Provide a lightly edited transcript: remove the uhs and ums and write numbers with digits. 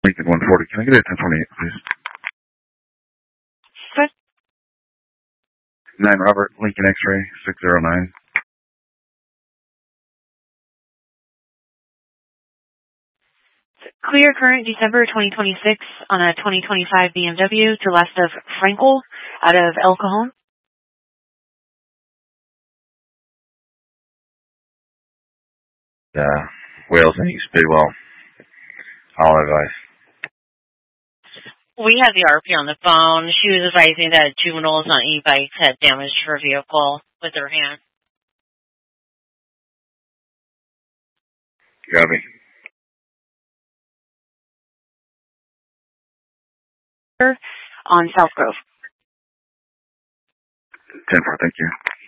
Lincoln 140. Can I get a 1028, please? Good. 9 Robert, Lincoln X-ray, 609. Clear current December 2026 on a 2025 BMW to left of Frankel out of El Cajon. Wales and East Bidwell. All advice. We have the RP on the phone. She was advising that juveniles on e-bikes had damaged her vehicle with their hand. Copy. On South Grove. 10-4, thank you.